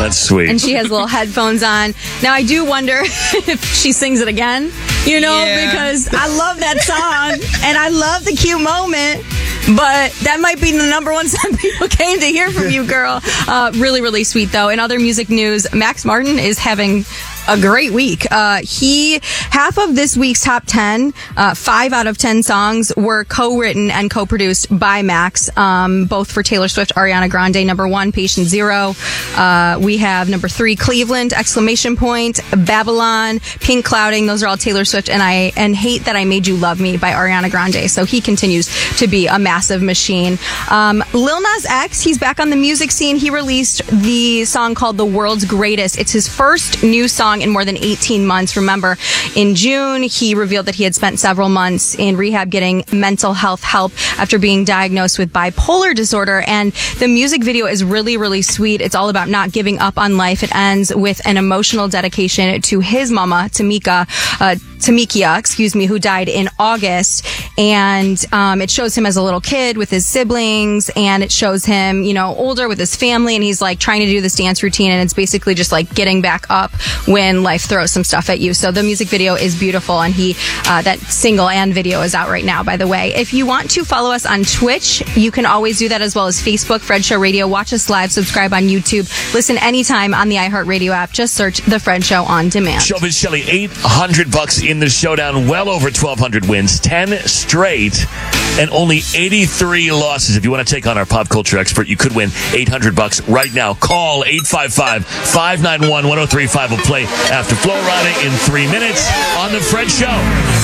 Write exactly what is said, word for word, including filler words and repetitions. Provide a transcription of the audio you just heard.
That's sweet. And she has little headphones on. Now, I do wonder if she sings it again, you know, Yeah. because I love that song and I love the cute moment. But that might be the number one song people came to hear from you, girl. Uh, really, really sweet, though. In other music news, Max Martin is having a great week. Uh, he, half of this week's top ten, uh, five out of ten songs were co-written and co-produced by Max, um, both for Taylor Swift, Ariana Grande, number one, Patient Zero. Uh, we have number three, Cleveland, exclamation point, Babylon, Pink Clouding. Those are all Taylor Swift, and I, and Hate That I Made You Love Me by Ariana Grande. So he continues to be a massive machine. Um, Lil Nas X, he's back on the music scene. He released the song called The World's Greatest. It's his first new song in more than eighteen months. Remember, in June, he revealed that he had spent several months in rehab getting mental health help after being diagnosed with bipolar disorder. And the music video is really, really sweet. It's all about not giving up on life. It ends with an emotional dedication to his mama, Tamika, uh, Tamikia, excuse me, who died in August. And um, it shows him as a little kid with his siblings, and it shows him, you know, older with his family, and he's like trying to do this dance routine, and it's basically just like getting back up when life throws some stuff at you. So the music video is beautiful, and he uh, that single and video is out right now, by the way. If you want to follow us on Twitch, you can always do that, as well as Facebook, Fred Show Radio. Watch us live, subscribe on YouTube, listen anytime on the iHeartRadio app. Just search The Fred Show on demand. Showbiz Shelley, eight hundred bucks in the showdown, well over twelve hundred wins, ten straight, and only eighty-three losses. If you want to take on our pop culture expert, you could win eight hundred bucks right now. Call eight five five, five nine one, one oh three five. We'll play after Flo Rida in three minutes on The Fred Show.